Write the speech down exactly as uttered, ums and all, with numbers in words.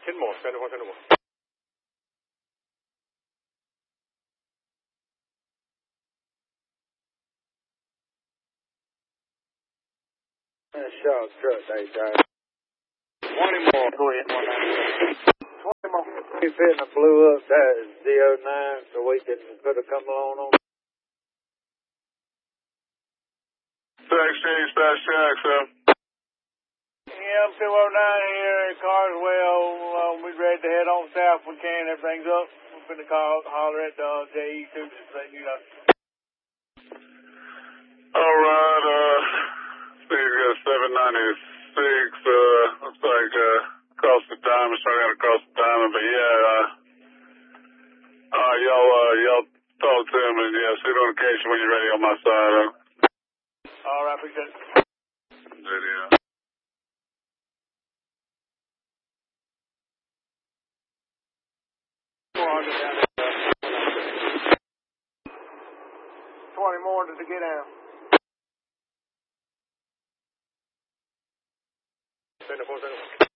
ten more, ten more, ten more. Shot truck, they died. twenty more. Go ahead, one twenty more. We finna blew up that Z oh nine so we can put a come along on. Exchange, Stash Shack, sir. Yeah, I'm two oh nine here at Carswell. Uh, we ready to head on south if we can. Everything's up. We're finna call, holler at the uh, J E two, just letting you know. All right, uh, see you got seven ninety-six, uh, looks like, uh, across the diamond, starting out across the diamond, but yeah, uh, uh, y'all, uh, y'all talk to him and yeah, see notification when you're ready on my side, huh? All right, appreciate it. Video. twenty more to get down. ten four, ten four.